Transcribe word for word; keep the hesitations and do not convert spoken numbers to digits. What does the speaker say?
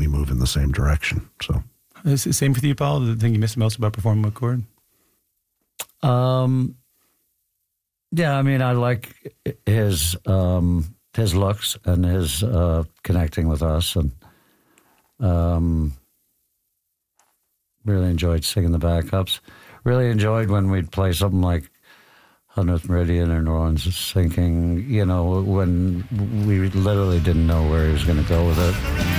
me move in the same direction. So, is it the same for you, Paul? The thing you miss most about performing with Gord? Um, yeah, I mean, I like his um, his looks and his uh, connecting with us, and um, really enjoyed singing the backups. Really enjoyed when we'd play something like hundredth Meridian or New Orleans is Sinking, you know, when we literally didn't know where he was going to go with it.